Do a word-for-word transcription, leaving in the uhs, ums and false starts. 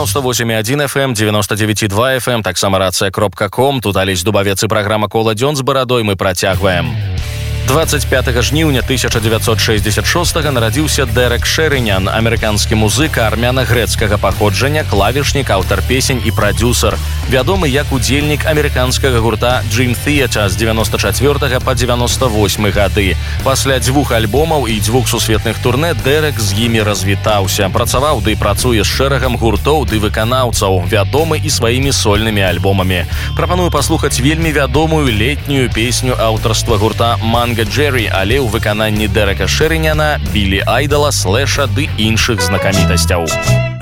девяносто восемь и один эф эм, девяносто девять и два эф эм, таксама рацыя кропка ком. Тут Алесь Дубавец і праграма «Кола дзён» з барадой мы працягваем. двадцать пятого жніўня тысяча девятьсот шестьдесят шестого нарадзіўся Дэрек Шэрынян, амерыканскі музыка армяна-грэцкага паходжання, клавішнік, аўтар песень і прадзюсар. Вядомы як удзельнік амерыканскага гурта Dream Theater з девяносто четвёртого па девяносто восьмы гады. Пасля дзвюх альбомаў і дзвюх сусветных турнэ Дэрек з імі развітаўся. Працаваў ды працуе з шэрагам гуртоў ды выканаўцаў, вядомы і сваімі сольнымі альбомамі. Прапаную паслухаць вельмі вядомую летнюю песню аўтарства гурта «Манга Джерри», але ў выкананні Дэрэка Шэрыняна, Білі Айдала, Слэша ды іншых знакамітасцяў.